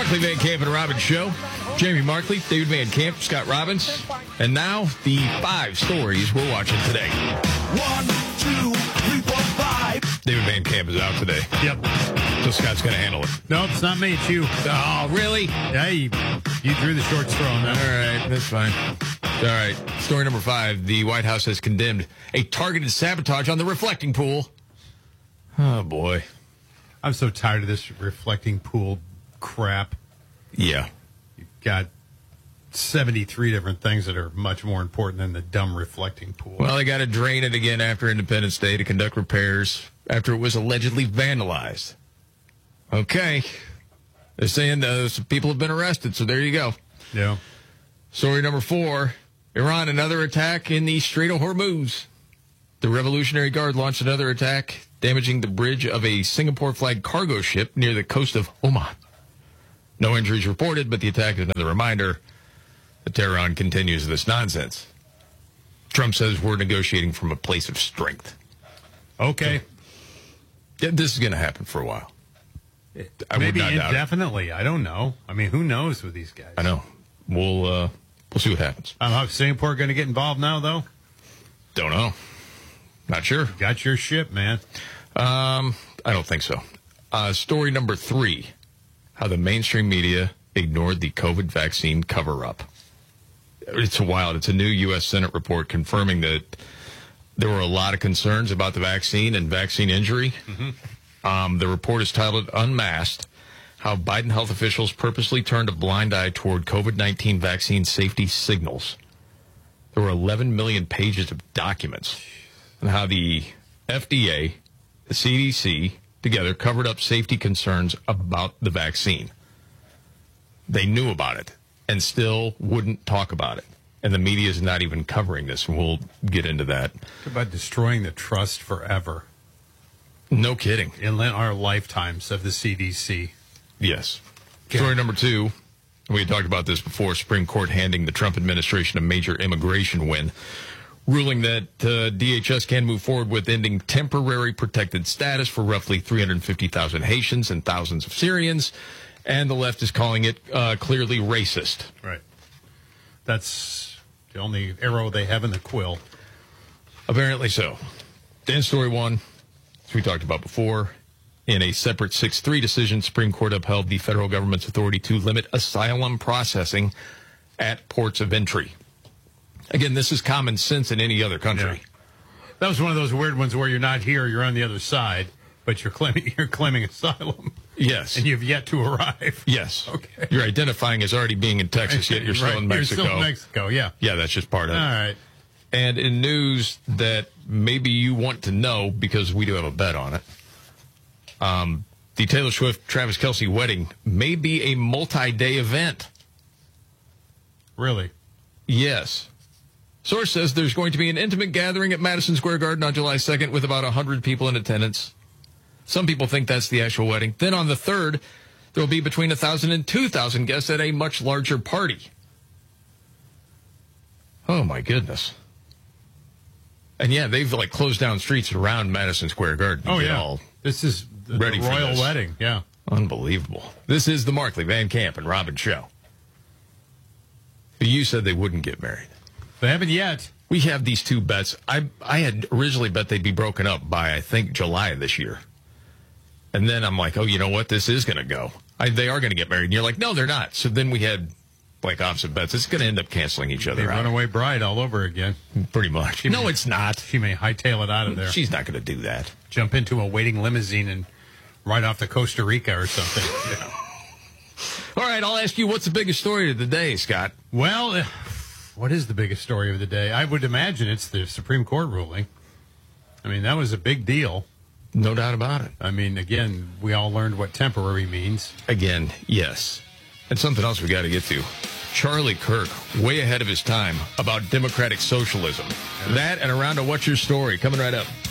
Markley, Van Camp, and Robbins Show. Jamie Markley, David Van Camp, Scott Robbins. And now, the 5 stories we're watching today. 1, 2, 3, 4, 5. David Van Camp is out today. Yep. So Scott's going to handle it. No, it's not me. It's you. Oh, really? Yeah, you drew the short straw on All that. right, that's fine. All right, story number 5. The White House has condemned a targeted sabotage on the reflecting pool. Oh, boy. I'm so tired of this reflecting pool crap. Yeah. You've got 73 different things that are much more important than the dumb reflecting pool. Well, they got to drain it again after Independence Day to conduct repairs after it was allegedly vandalized. Okay. They're saying some people have been arrested, so there you go. Yeah. Story number 4, Iran, another attack in the Strait of Hormuz. The Revolutionary Guard launched another attack, damaging the bridge of a Singapore-flagged cargo ship near the coast of Oman. No injuries reported, but the attack is another reminder that Tehran continues this nonsense. Trump says we're negotiating from a place of strength. Okay. Yeah, this is going to happen for a while. I would Maybe not doubt it. indefinitely. I don't know. I mean, who knows with these guys? I know. We'll see what happens. Singapore going to get involved now, though? Don't know. Not sure. Got your ship, man. I don't think so. Story number 3, how the mainstream media ignored the COVID vaccine cover-up. It's wild. It's a new U.S. Senate report confirming that there were a lot of concerns about the vaccine and vaccine injury. Mm-hmm. The report is titled Unmasked, how Biden health officials purposely turned a blind eye toward COVID-19 vaccine safety signals. There were 11 million pages of documents on how the FDA, the CDC, together covered up safety concerns about the vaccine. They knew about it and still wouldn't talk about it. And the media is not even covering this, and we'll get into that. Talk about destroying the trust forever. No kidding. In our lifetimes of the CDC. Yes. Story number 2, we had talked about this before, Supreme Court handing the Trump administration a major immigration win, ruling that DHS can move forward with ending temporary protected status for roughly 350,000 Haitians and thousands of Syrians, and the left is calling it clearly racist. Right. That's the only arrow they have in the quill. Apparently so. Then story 1, as we talked about before, in a separate 6-3 decision, Supreme Court upheld the federal government's authority to limit asylum processing at ports of entry. Again, this is common sense in any other country. Yeah. That was one of those weird ones where you're not here, you're on the other side, but you're claiming asylum. Yes. And you've yet to arrive. Yes. Okay. You're identifying as already being in Texas, yet you're still in Mexico. You're still in Mexico, yeah. Yeah, that's just part of it. All right. And in news that maybe you want to know, because we do have a bet on it, the Taylor Swift-Travis Kelce wedding may be a multi-day event. Really? Yes. Source says there's going to be an intimate gathering at Madison Square Garden on July 2nd with about 100 people in attendance. Some people think that's the actual wedding. Then on the 3rd, there will be between 1,000 and 2,000 guests at a much larger party. Oh, my goodness. And, yeah, they've, closed down streets around Madison Square Garden. Oh, yeah. This is the ready for royal this. wedding, yeah. Unbelievable. This is the Markley, Van Camp, and Robbins Show. You said they wouldn't get married. They haven't yet. We have these 2 bets. I had originally bet they'd be broken up by, I think, July of this year. And then I'm like, oh, you know what? This is going to go. They are going to get married. And you're like, no, they're not. So then we had, opposite bets. It's going to end up canceling each other out. Runaway bride all over again. Pretty much. No, it's not. She may hightail it out of there. She's not going to do that. Jump into a waiting limousine and ride off to Costa Rica or something. Yeah. All right, I'll ask you, what's the biggest story of the day, Scott? Well, what is the biggest story of the day? I would imagine it's the Supreme Court ruling. I mean, that was a big deal. No doubt about it. I mean, again, we all learned what temporary means. Again, yes. And something else we got to get to. Charlie Kirk, way ahead of his time, about democratic socialism. That and around to What's Your Story, coming right up.